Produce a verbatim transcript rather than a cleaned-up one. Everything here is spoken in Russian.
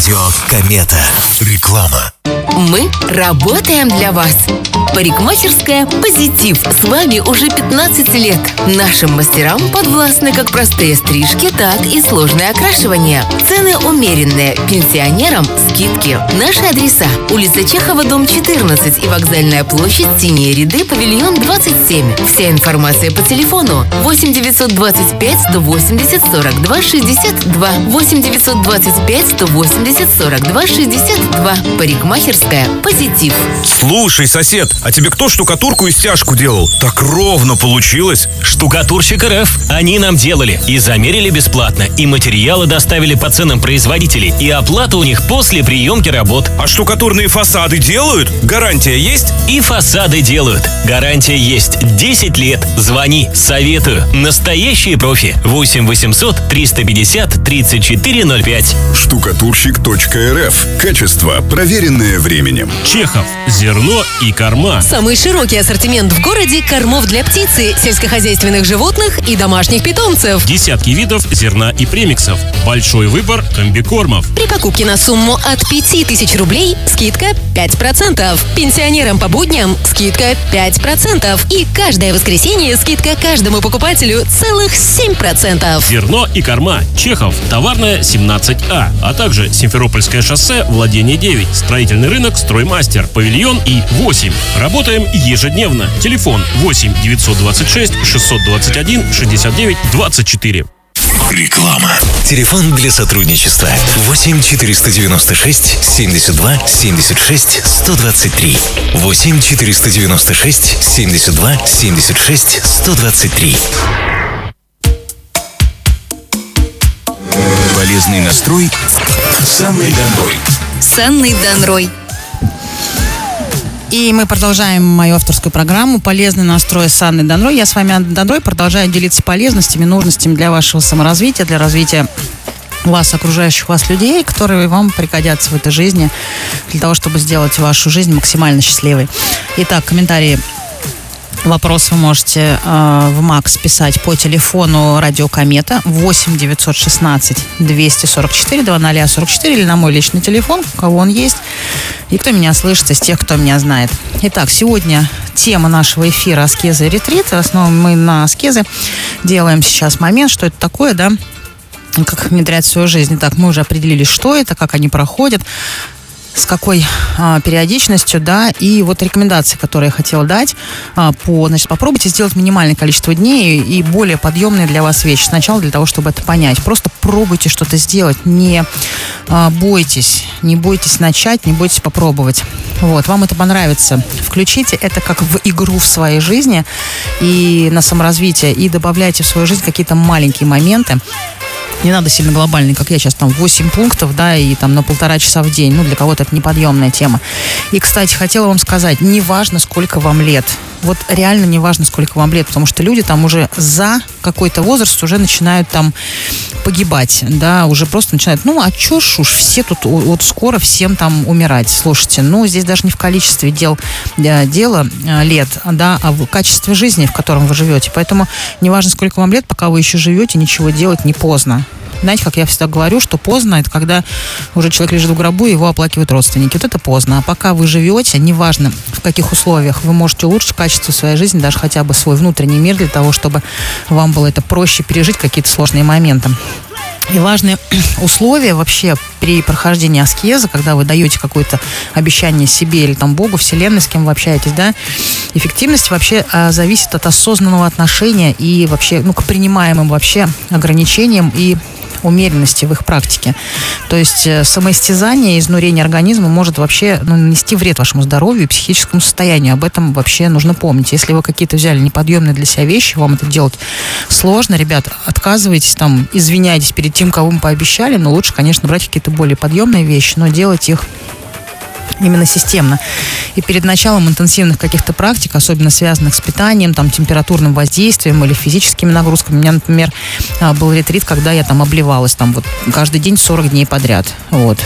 Радио Комета. Реклама. Мы работаем для вас. Парикмахерская «Позитив» с вами уже пятнадцать лет. Нашим мастерам подвластны как простые стрижки, так и сложное окрашивание. Цены умеренные, пенсионерам скидки. Наши адреса: улица Чехова, дом четырнадцать и Вокзальная площадь, Синие ряды, павильон двадцать семь. Вся информация по телефону восемь девятьсот двадцать пять сто восемьдесят сорок два шестьдесят два. восемь девятьсот двадцать пять сто восемьдесят сорок два шестьдесят два. Парикмахерская «Позитив». Слушай, сосед, а тебе кто штукатурку и стяжку делал? Так ровно получилось. Штукатурщик РФ. Они нам делали и замерили бесплатно, и материалы доставили по ценам производителей, и оплата у них после приемки работ. А штукатурные фасады делают? Гарантия есть? И фасады делают. Гарантия есть. десять лет. Звони. Советую. Настоящие профи. восемь восемьсот триста пятьдесят тридцать четыре ноль пять. Штукатурщик точка РФ. Качество, проверенное временем. Чехов. Зерно и корма. Самый широкий ассортимент в городе кормов для птицы, сельскохозяйственных животных и домашних питомцев. Десятки видов зерна и премиксов. Большой выбор комбикормов. При покупке на сумму от пяти тысяч рублей скидка пять процентов. Пенсионерам по будням скидка пять процентов. И каждое воскресенье скидка каждому покупателю целых семь процентов. Зерно и корма. Чехов. Товарная семнадцать А. А также Симферопольское шоссе, владение девять. Строительный рынок «Строймастер». Павильон И восемь. Работаем ежедневно. Телефон восемь девятьсот двадцать шесть шестьсот двадцать один шестьдесят девять двадцать четыре. Реклама. Телефон для сотрудничества восемь четыреста девяносто шесть семьдесят два семьдесят шесть сто двадцать три. восемь четыреста девяносто шесть семьдесят два семьдесят шесть сто двадцать три. Полезный настрой с Анной Данрой. С Анной Данрой. И мы продолжаем мою авторскую программу «Полезный настрой» с Анной Данрой. Я с вами, Анна Данрой, продолжаю делиться полезностями, нужностями для вашего саморазвития, для развития вас, окружающих вас людей, которые вам пригодятся в этой жизни для того, чтобы сделать вашу жизнь максимально счастливой. Итак, комментарии, вопросы вы можете э, в МАКС писать по телефону радио Комета восемь девятьсот шестнадцать двести сорок четыре двадцать сорок четыре или на мой личный телефон, у кого он есть, и кто меня слышит из тех, кто меня знает. Итак, сегодня тема нашего эфира — аскеза и ретрит. В основном мы на аскезы делаем сейчас момент, что это такое, да, как внедрять в свою жизнь. Итак, мы уже определили, что это, как они проходят, с какой а, периодичностью, да, и вот рекомендации, которые я хотела дать, а, по, значит, попробуйте сделать минимальное количество дней и более подъемные для вас вещи сначала, для того, чтобы это понять. Просто пробуйте что-то сделать, не а, бойтесь, не бойтесь начать, не бойтесь попробовать. Вот, вам это понравится. Включите это как в игру в своей жизни и на саморазвитие, и добавляйте в свою жизнь какие-то маленькие моменты. Не надо сильно глобальный, как я сейчас, там, восемь пунктов, да, и там на полтора часа в день. Ну, для кого-то это неподъемная тема. И, кстати, хотела вам сказать, не важно, сколько вам лет. Вот реально не важно, сколько вам лет, потому что люди там уже за какой-то возраст уже начинают там погибать, да, уже просто начинают, ну, а чё ж уж, все тут, вот скоро всем там умирать. Слушайте, ну, здесь даже не в количестве дел, дела лет, да, а в качестве жизни, в котором вы живете. Поэтому не важно, сколько вам лет, пока вы еще живете, ничего делать не поздно. Знаете, как я всегда говорю, что поздно — это когда уже человек лежит в гробу, и его оплакивают родственники. Вот это поздно. А пока вы живете, неважно в каких условиях, вы можете улучшить качество своей жизни, даже хотя бы свой внутренний мир, для того, чтобы вам было это проще пережить какие-то сложные моменты. И важные условия вообще при прохождении аскезы, когда вы даете какое-то обещание себе или там Богу, Вселенной, с кем вы общаетесь, да, эффективность вообще а, зависит от осознанного отношения и вообще, ну, к принимаемым вообще ограничениям и умеренности в их практике. То есть э, самоистязание и изнурение организма может вообще, ну, нанести вред вашему здоровью и психическому состоянию. Об этом вообще нужно помнить. Если вы какие-то взяли неподъемные для себя вещи, вам это делать сложно, ребят, отказывайтесь, там, извиняйтесь перед тем, кого мы пообещали, но лучше, конечно, брать какие-то более подъемные вещи, но делать их именно системно. И перед началом интенсивных каких-то практик, особенно связанных с питанием, там, температурным воздействием или физическими нагрузками. У меня, например, был ретрит, когда я там обливалась там вот каждый день сорок дней подряд. Вот.